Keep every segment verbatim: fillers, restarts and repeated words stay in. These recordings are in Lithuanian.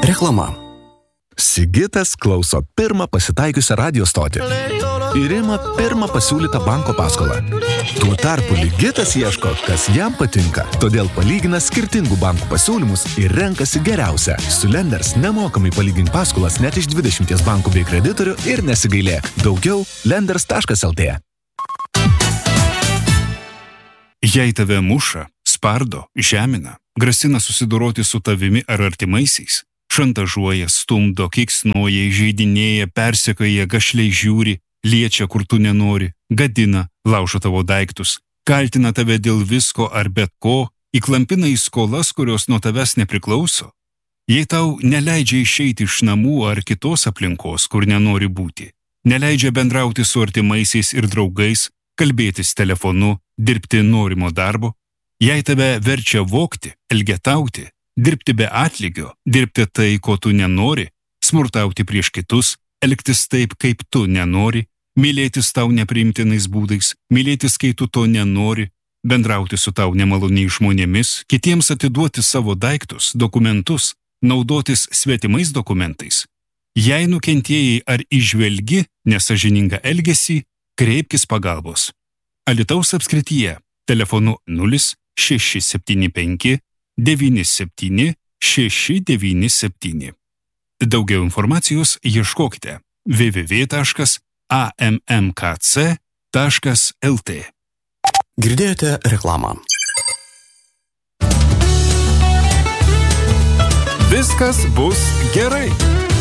Reklama. Sigitas klauso pirmą pasitaikiusią radio stotį ir ima pirmą pasiūlytą banko paskolą. Tuo tarpu Ligitas ieško, kas jam patinka, todėl palygina skirtingų bankų pasiūlymus ir renkasi geriausią. Su Lenders nemokamai palygink paskolas net iš dvidešimties bankų bei kreditorių ir nesigailėk. Daugiau lenders taškas el tė. Jei tave muša, spardo, žemina, grasina susidoroti su tavimi ar artimaisiais, šantažuoja, stumdo, keiksnoja, įžeidinėja, persekioja, gašliai žiūri, liečia, kur tu nenori, gadina, laužo tavo daiktus, kaltina tave dėl visko ar bet ko, įklampina į skolas, kurios nuo tavęs nepriklauso. Jei tau neleidžia išeiti iš namų ar kitos aplinkos, kur nenori būti, neleidžia bendrauti su artimaisiais ir draugais, kalbėtis telefonu, dirbti norimo darbo, jei tave verčia vogti, elgetauti, dirbti be atlygio, dirbti tai, ko tu nenori, smurtauti prieš kitus, elgtis taip, kaip tu nenori, mylėtis tau nepriimtinais būdais, mylėtis, kai tu to nenori, bendrauti su tau nemaloniais žmonėmis, kitiems atiduoti savo daiktus, dokumentus, naudotis svetimais dokumentais. Jei nukentėjai ar įžvelgi nesąžiningą elgesį, kreipkis pagalbos. Alytaus apskrityje telefonu nulis šeši septyni penki devyni septyni šeši devyni septyni. Daugiau informacijos ieškokite w w w taškas a m m k c taškas l t. Girdėjote reklamą. Viskas bus gerai.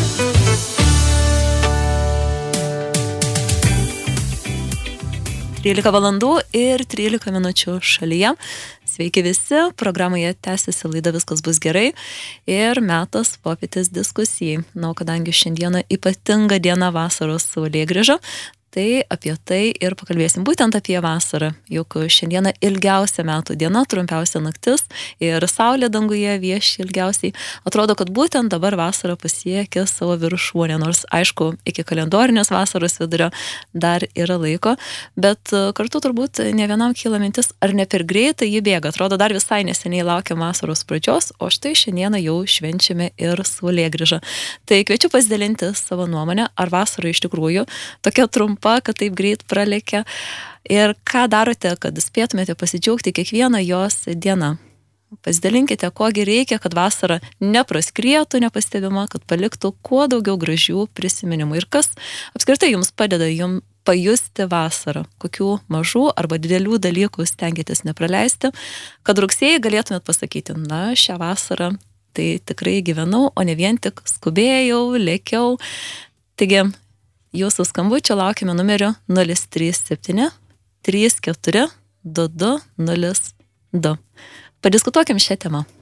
trylika valandų ir trylika minučių šalyje. Sveiki visi, programoje tęsiasi laida Viskas bus gerai ir metas popietės diskusijai. Na, o kadangi šiandieną ypatinga diena vasaros saulėgrįža, tai apie tai ir pakalbėsim būtent apie vasarą. Juk šiandieną ilgiausia metų diena, trumpiausia naktis ir saulė danguje vieši ilgiausiai. Atrodo, kad būtent dabar vasara pasiekia savo viršūnę, nors aišku, iki kalendorinės vasaros vidurio dar yra laiko, bet kartu turbūt ne vienam kyla mintis, ar ne per greitai ji bėga. Atrodo, dar visai neseniai laukiam vasaros pradžios, o štai šiandieną jau švenčiame ir saulėgrįžą. Tai kviečiu pasidalinti savo nuomonę, ar vasara iš tikrųjų tokia trumpa, kad taip greit pralekia. Ir ką darote, kad spėtumėte pasidžiaugti kiekvieną jos dieną. Pasidalinkite, kogi reikia, kad vasara nepraskrietų nepastebima, kad paliktų kuo daugiau gražių prisiminimų. Ir kas apskritai jums padeda jums pajusti vasarą, kokių mažų arba didelių dalykų stengiatės nepraleisti, kad rugsėjai galėtumėt pasakyti, na, šią vasarą tai tikrai gyvenau, o ne vien tik skubėjau, lėkiau. Taigi, jūsų skambučio laukime numeriu nulis trys septyni trys keturi du du nulis du. Padiskutuokim šią temą.